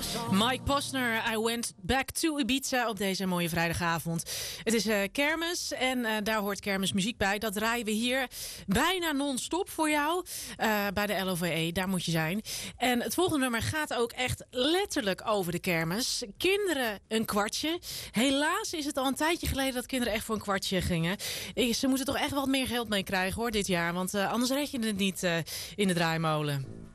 Mike Posner, I went back to Ibiza op deze mooie vrijdagavond. Het is kermis en daar hoort kermismuziek bij. Dat draaien we hier bijna non-stop voor jou. Bij de LOVE, daar moet je zijn. En het volgende nummer gaat ook echt letterlijk over de kermis. Kinderen een kwartje. Helaas is het al een tijdje geleden dat kinderen echt voor een kwartje gingen. Ze moeten toch echt wat meer geld mee krijgen hoor dit jaar. Want anders red je het niet in de draaimolen.